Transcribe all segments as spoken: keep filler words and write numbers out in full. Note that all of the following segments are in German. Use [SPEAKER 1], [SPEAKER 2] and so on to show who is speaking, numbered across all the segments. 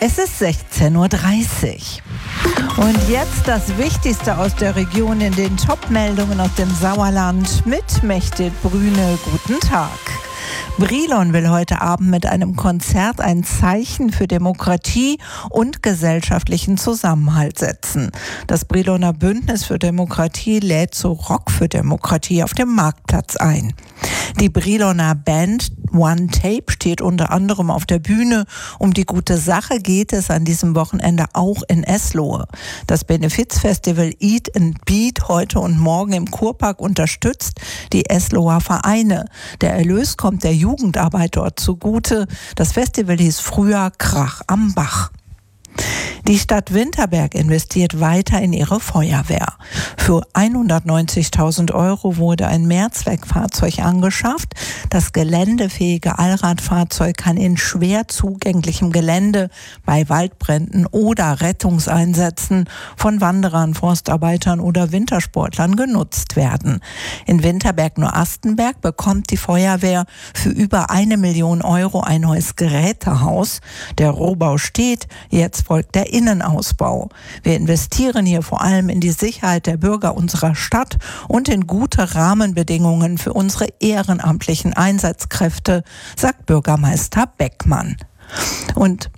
[SPEAKER 1] Es ist sechzehn Uhr dreißig. Und jetzt das Wichtigste aus der Region in den Top-Meldungen aus dem Sauerland mit Mechthild Brüne. Guten Tag. Brilon will heute Abend mit einem Konzert ein Zeichen für Demokratie und gesellschaftlichen Zusammenhalt setzen. Das Briloner Bündnis für Demokratie lädt zu Rock für Demokratie auf dem Marktplatz ein. Die Briloner Band One Tape steht unter anderem auf der Bühne. Um die gute Sache geht es an diesem Wochenende auch in Eslohe. Das Benefizfestival Eat and Beat heute und morgen im Kurpark unterstützt die Esloher Vereine. Der Erlös kommt der Jugendarbeit dort zugute. Das Festival hieß früher Krach am Bach. Die Stadt Winterberg investiert weiter in ihre Feuerwehr. Für hundertneunzigtausend Euro wurde ein Mehrzweckfahrzeug angeschafft. Das geländefähige Allradfahrzeug kann in schwer zugänglichem Gelände bei Waldbränden oder Rettungseinsätzen von Wanderern, Forstarbeitern oder Wintersportlern genutzt werden. In Winterberg-Noastenberg bekommt die Feuerwehr für über eine Million Euro ein neues Gerätehaus. Der Rohbau steht, jetzt folgt der Innenausbau. Wir investieren hier vor allem in die Sicherheit der Bürger unserer Stadt und in gute Rahmenbedingungen für unsere ehrenamtlichen Einsatzkräfte, sagt Bürgermeister Beckmann. Und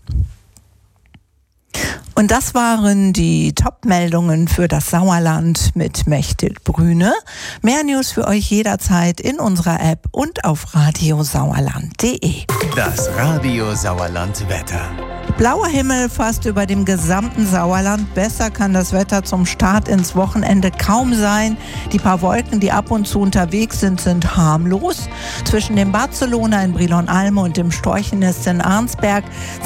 [SPEAKER 1] Und das waren die Top-Meldungen für das Sauerland mit Mechthild Brüne. Mehr News für euch jederzeit in unserer App und auf radiosauerland punkt de.
[SPEAKER 2] Das Radio Sauerland Wetter.
[SPEAKER 1] Blauer Himmel fast über dem gesamten Sauerland. Besser kann das Wetter zum Start ins Wochenende kaum sein. Die paar Wolken, die ab und zu unterwegs sind, sind harmlos. Zwischen dem Barcelona in Brilon-Alme und dem Storchennest in Arnsberg